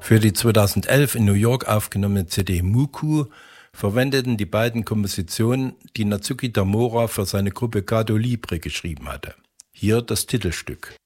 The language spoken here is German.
Für die 2011 in New York aufgenommene CD Muku verwendeten die beiden Kompositionen, die Natsuki Tamura für seine Gruppe Gado Libre geschrieben hatte. Hier das Titelstück.